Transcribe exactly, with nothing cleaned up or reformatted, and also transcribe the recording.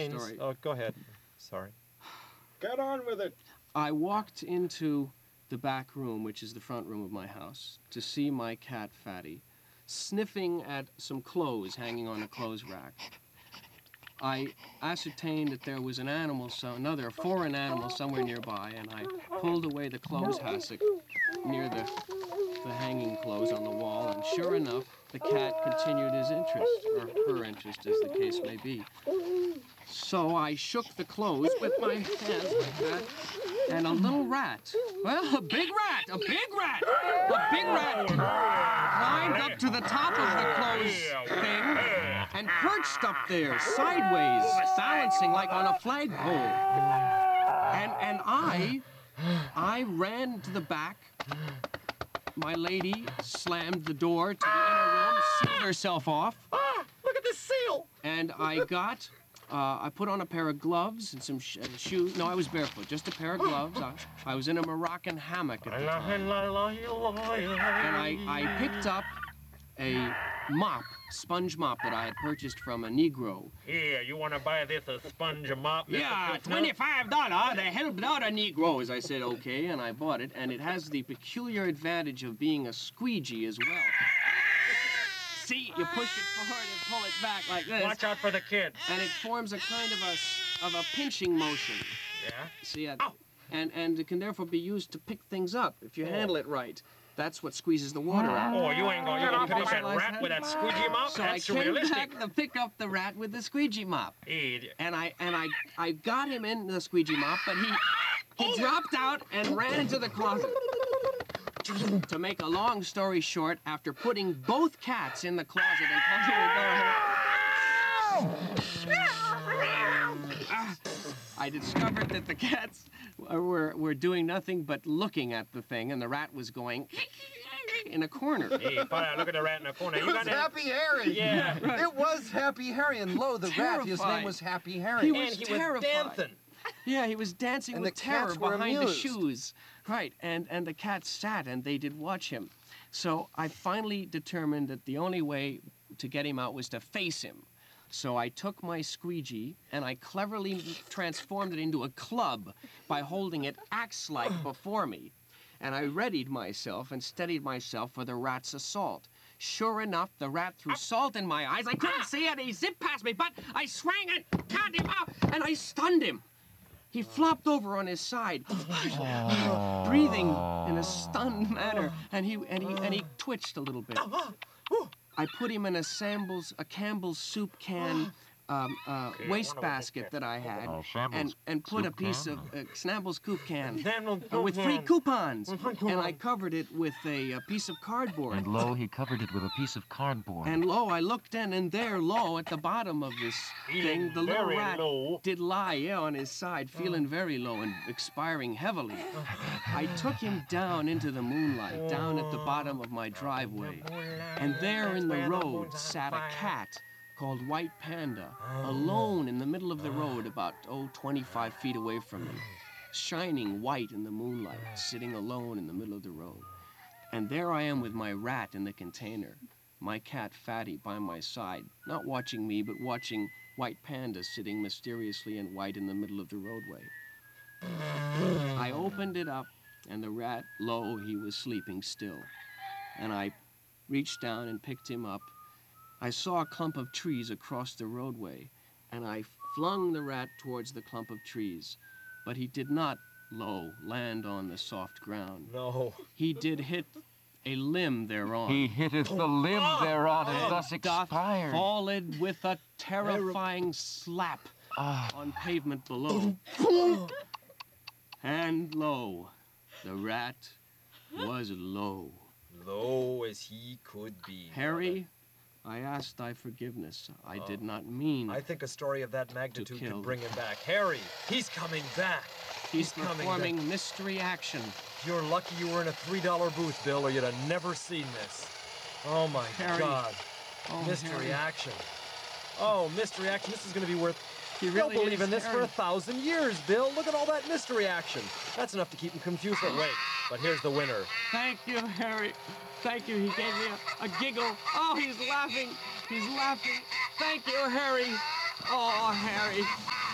Brains. story. Oh, go ahead. Sorry. Get on with it. I walked into the back room, which is the front room of my house, to see my cat Fatty sniffing at some clothes hanging on a clothes rack. I ascertained that there was an animal, so another foreign animal somewhere nearby, and I pulled away the clothes hassock near the, the hanging clothes on the wall, and sure enough, the cat continued his interest, or her interest, as the case may be. So I shook the clothes with my hands like that, and a little rat, well, a big rat, a big rat, a big rat climbed up to the top of the clothes thing and perched up there sideways, balancing like on a flagpole. And and I, I ran to the back. My lady slammed the door to the inner room, sealed herself off. Ah, look at this seal. And I got, uh, I put on a pair of gloves and some sh uh, shoes. No, I was barefoot, just a pair of gloves. I, I was in a Moroccan hammock at the time. And I, I picked up a mop, sponge mop that I had purchased from a Negro. Here, you want to buy this a sponge mop? Yeah, twenty-five dollars. They helped out a Negroes. I said, okay, and I bought it, and it has the peculiar advantage of being a squeegee as well. See, you push it forward and pull it back like this. Watch out for the kids. And it forms a kind of a, of a pinching motion. Yeah? See, uh, and, and it can therefore be used to pick things up if you handle it right. That's what squeezes the water out. Oh, you ain't gonna, you're gonna pick up that rat with that squeegee mop? So That's I came realistic. back to pick up the rat with the squeegee mop. Idiot. And I and I I got him in the squeegee mop, but he he dropped out and ran into the closet. To make a long story short, after putting both cats in the closet and closing the door, uh, I discovered that the cats were were doing nothing but looking at the thing, and the rat was going in a corner. Hey, Father, look at the rat in the corner. It You was got Happy Harry. Yeah. Right. It was Happy Harry, and lo, the rat, his Terrified. name was Happy Harry. He And was he terrified. was dancing. Yeah, he was dancing And with the terror cats were behind the amused. shoes. Right, and, and the cats sat and they did watch him. So I finally determined that the only way to get him out was to face him. So I took my squeegee and I cleverly transformed it into a club by holding it axe-like before me. And I readied myself and steadied myself for the rat's assault. Sure enough, the rat threw salt in my eyes. I couldn't see it. He zipped past me, but I swang and caught him out, and I stunned him. He flopped over on his side, breathing in a stunned manner, and he and he and he twitched a little bit. I put him in a Campbell's a Campbell's soup can um, uh, wastebasket that I had, Oh, Shambles and and put a soup piece can? of uh, Snapple's coop can Snapple's uh, with free coop coupons, and I covered it with a, a piece of cardboard. And lo, he covered it with a piece of cardboard. And lo, I looked in, and there, lo, at the bottom of this thing, the little very rat low. did lie, yeah, on his side, feeling very low and expiring heavily. I took him down into the moonlight, down at the bottom of my driveway. And there in the road sat a cat called White Panda, alone in the middle of the road about, oh, twenty-five feet away from me, shining white in the moonlight, sitting alone in the middle of the road. And there I am with my rat in the container, my cat Fatty by my side, not watching me, but watching White Panda sitting mysteriously and white in the middle of the roadway. I opened it up, and the rat, lo, he was sleeping still. And I reached down and picked him up. I saw a clump of trees across the roadway, and I flung the rat towards the clump of trees. But he did not, lo, land on the soft ground. No. He did hit a limb thereon. He hitteth the limb thereon and thus doth expired. falled with a terrifying slap Ah. on pavement below. And lo, the rat was low. Low as he could be. Harry, I asked thy forgiveness. I did not mean. I think a story of that magnitude kill. could bring him back. Harry, he's coming back. He's coming performing back. mystery action. You're lucky you were in a three dollar booth, Bill, or you'd have never seen this. Oh, my Harry. God. Oh, mystery Harry. action. Oh, mystery action. This is going to be worth... He They'll really believe is in this for Harry. a thousand years, Bill. Look at all that mystery action. That's enough to keep him confused. But wait, but here's the winner. Thank you, Harry. Thank you. He gave me a, a giggle. Oh, he's laughing. He's laughing. Thank you, Harry. Oh, Harry.